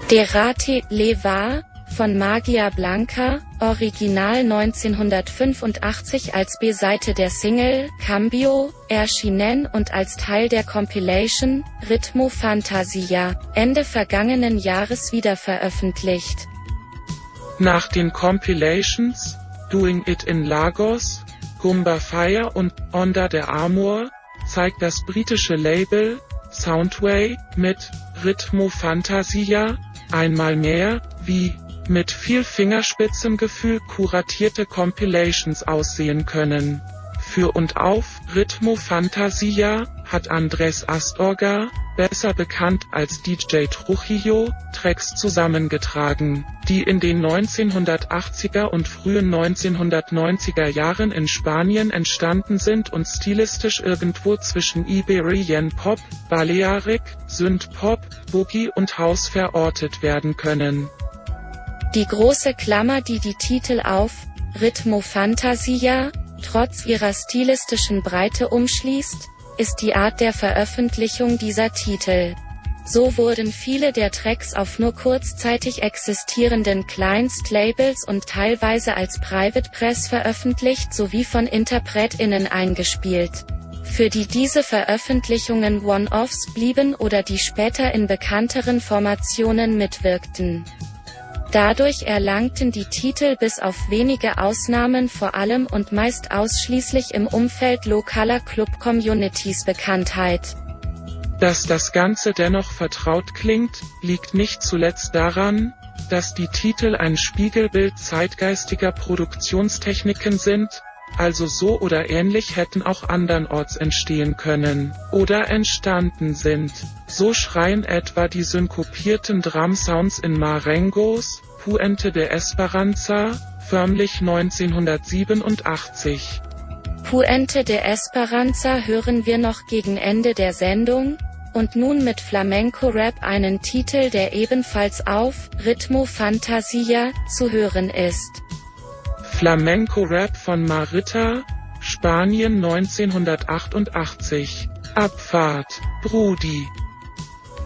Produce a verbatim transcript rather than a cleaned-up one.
Derrate le va von Magia Blanca, Original neunzehnhundertfünfundachtzig als B-Seite der Single Cambio, erschienen und als Teil der Compilation Ritmo Fantasia, Ende vergangenen Jahres wiederveröffentlicht. Nach den Compilations Doing It in Lagos, Goomba Fire und Onda de Amor zeigt das britische Label Soundway mit Ritmo Fantasia einmal mehr, wie mit viel Fingerspitzengefühl kuratierte Compilations aussehen können. Für und auf Ritmo Fantasia hat Andrés Astorga, besser bekannt als D J Trujillo, Tracks zusammengetragen, die in den neunzehnhundertachtziger und frühen neunzehnhundertneunziger Jahren in Spanien entstanden sind und stilistisch irgendwo zwischen Iberian Pop, Balearic, Synthpop, Boogie und House verortet werden können. Die große Klammer, die die Titel auf Ritmo Fantasia trotz ihrer stilistischen Breite umschließt, ist die Art der Veröffentlichung dieser Titel. So wurden viele der Tracks auf nur kurzzeitig existierenden Kleinstlabels und teilweise als Private Press veröffentlicht sowie von InterpretInnen eingespielt, für die diese Veröffentlichungen One-Offs blieben oder die später in bekannteren Formationen mitwirkten. Dadurch erlangten die Titel bis auf wenige Ausnahmen vor allem und meist ausschließlich im Umfeld lokaler Club-Communities Bekanntheit. Dass das Ganze dennoch vertraut klingt, liegt nicht zuletzt daran, dass die Titel ein Spiegelbild zeitgeistiger Produktionstechniken sind, also so oder ähnlich hätten auch andernorts entstehen können, oder entstanden sind. So schreien etwa die synkopierten Drumsounds in Marengos Puente de Esperanza, förmlich neunzehnhundertsiebenundachtzig. Puente de Esperanza hören wir noch gegen Ende der Sendung, und nun mit Flamenco-Rap einen Titel, der ebenfalls auf Ritmo Fantasia zu hören ist. Flamenco-Rap von Marita, Spanien neunzehnhundertachtundachtzig. Abfahrt, Brudi.